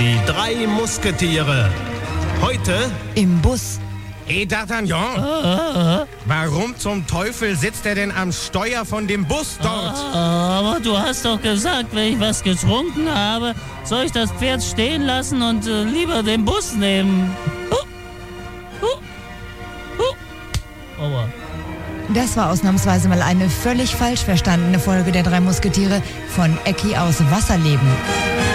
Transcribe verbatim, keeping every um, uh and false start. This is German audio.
Die drei Musketiere. Heute im Bus. Hey D'Artagnan, Ah, warum zum Teufel sitzt er denn am Steuer von dem Bus dort? ah, aber du hast doch gesagt, wenn ich was getrunken habe, soll ich das Pferd stehen lassen und äh, lieber den Bus nehmen. Huh. Huh. Huh. Aua. Das war ausnahmsweise mal eine völlig falsch verstandene Folge der drei Musketiere von Ecki aus Wasserleben.